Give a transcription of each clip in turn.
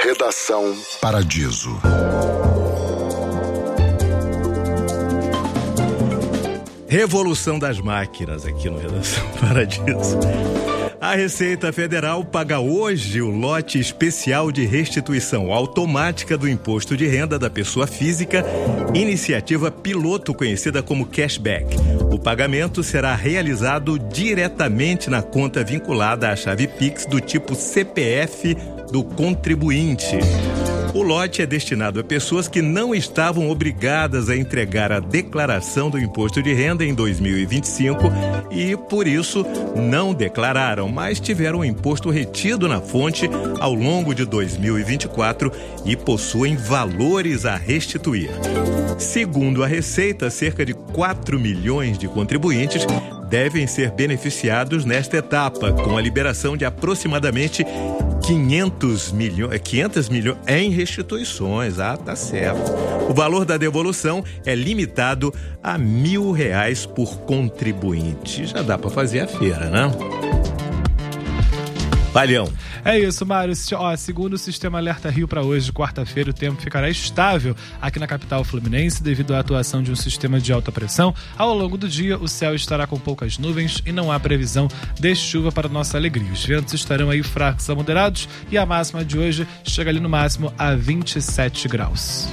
Redação Paradiso. Revolução das máquinas aqui no Redação Paradiso. A Receita Federal paga hoje o lote especial de restituição automática do imposto de renda da pessoa física, iniciativa piloto conhecida como cashback. O pagamento será realizado diretamente na conta vinculada à chave Pix do tipo CPF do contribuinte. O lote é destinado a pessoas que não estavam obrigadas a entregar a declaração do imposto de renda em 2025 e, por isso, não declararam, mas tiveram o imposto retido na fonte ao longo de 2024 e possuem valores a restituir. Segundo a Receita, cerca de 4 milhões de contribuintes devem ser beneficiados nesta etapa, com a liberação de aproximadamente 500 milhões em restituições. Ah, tá certo. O valor da devolução é limitado a R$1.000 por contribuinte. Já dá para fazer a feira, né? Palhão. É isso, Mário. Segundo o Sistema Alerta Rio, para hoje, quarta-feira, o tempo ficará estável aqui na capital fluminense devido à atuação de um sistema de alta pressão. Ao longo do dia, o céu estará com poucas nuvens e não há previsão de chuva para nossa alegria. Os ventos estarão aí fracos a moderados e a máxima de hoje chega ali no máximo a 27 graus.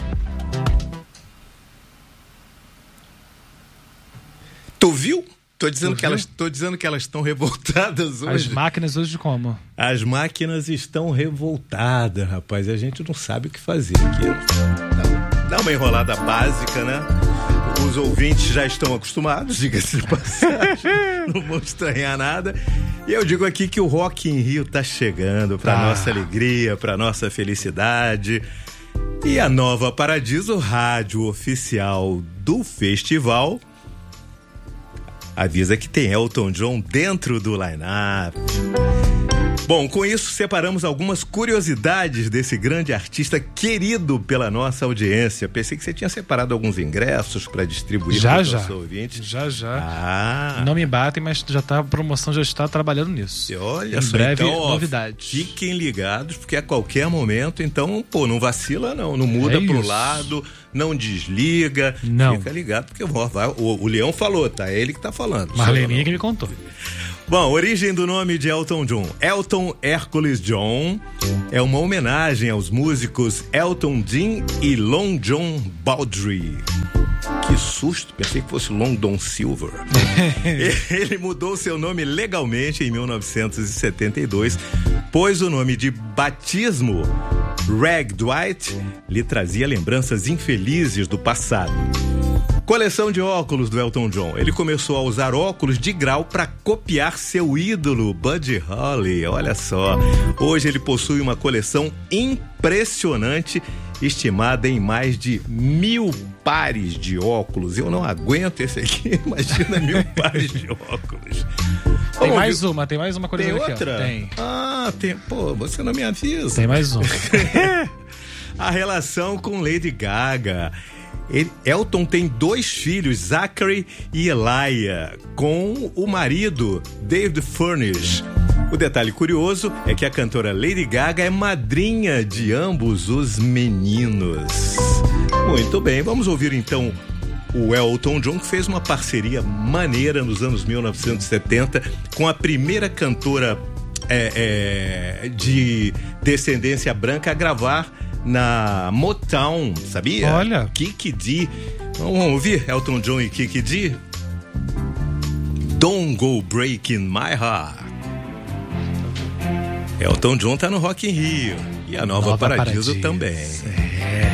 Tu viu? Tô dizendo que elas estão revoltadas hoje. As máquinas hoje como? As máquinas estão revoltadas, rapaz. A gente não sabe o que fazer aqui. Dá uma enrolada básica, né? Os ouvintes já estão acostumados, diga-se de passagem. Não vão estranhar nada. E eu digo aqui que o Rock in Rio tá chegando para nossa alegria, para nossa felicidade. E a Nova Paradiso, rádio oficial do festival, avisa que tem Elton John dentro do line-up. Bom, com isso separamos algumas curiosidades desse grande artista querido pela nossa audiência. Pensei que você tinha separado alguns ingressos para distribuir para os nossos ouvintes. Já. Não me batem, mas a promoção já está trabalhando nisso. E olha em só, breve, então, novidades. Fiquem ligados, porque a qualquer momento, então, não vacila não muda pro lado, não desliga, não. Fica ligado, porque o Leão falou, tá? É ele que tá falando. Marleninha que me contou. Bom, origem do nome de Elton John. Elton Hercules John é uma homenagem aos músicos Elton John e Long John Baldry. Que susto, pensei que fosse Long John Silver. Ele mudou seu nome legalmente em 1972, pois o nome de batismo, Reg Dwight, lhe trazia lembranças infelizes do passado. Coleção de óculos do Elton John. Ele começou a usar óculos de grau para copiar seu ídolo, Buddy Holly. Olha só. Hoje ele possui uma coleção impressionante, estimada em mais de 1.000 pares de óculos. Eu não aguento esse aqui. Imagina 1.000 pares de óculos. Tem mais uma curiosidade. Tem outra? Aqui, ó. Tem. Ah, tem. Pô, você não me avisa. Tem mais uma. A relação com Lady Gaga. Elton tem 2 filhos, Zachary e Elijah, com o marido, David Furnish. O detalhe curioso é que a cantora Lady Gaga é madrinha de ambos os meninos. Muito bem, vamos ouvir então o Elton John, que fez uma parceria maneira nos anos 1970 com a primeira cantora de descendência branca a gravar na Motown, sabia? Olha. Kiki Dee. Vamos ouvir Elton John e Kiki Dee? Don't Go Breaking My Heart. Elton John tá no Rock in Rio. E a Nova Paradiso também.